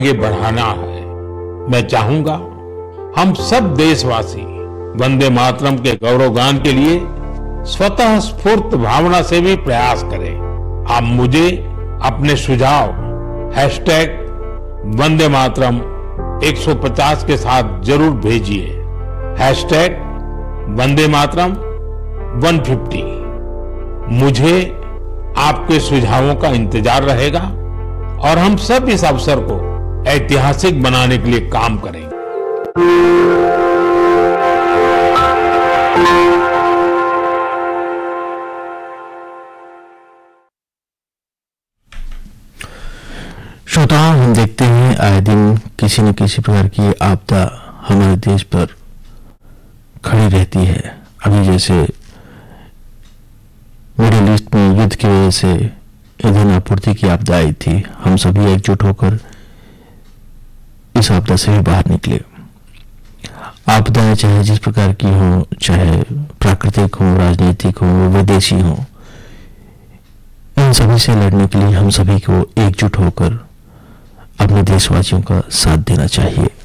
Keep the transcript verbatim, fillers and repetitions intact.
आगे बढ़ाना है। मैं चाहूंगा हम सब देशवासी वंदे मातरम के गौरवगान के लिए स्वतः स्फूर्त भावना से भी प्रयास करें। आप मुझे अपने सुझाव हैशटैग वंदे मातरम एक सौ पचास के साथ जरूर भेजिए। हैशटैग वंदे मातरम एक सौ पचास। मुझे आपके सुझावों का इंतजार रहेगा और हम सब इस अवसर को ऐतिहासिक बनाने के लिए काम करेंगे। श्रोताओं, हम देखते हैं आए दिन किसी न किसी प्रकार की आपदा हमारे देश पर खड़ी रहती है। अभी जैसे मिडिल ईस्ट में युद्ध की वजह से ईंधन आपूर्ति की आपदा आई थी। हम सभी एकजुट होकर इस आपदा से भी बाहर निकले। आपदाएं चाहे जिस प्रकार की हो, चाहे प्राकृतिक हो, राजनीतिक हो, विदेशी हो, इन सभी से लड़ने के लिए हम सभी को एकजुट होकर अपने देशवासियों का साथ देना चाहिए।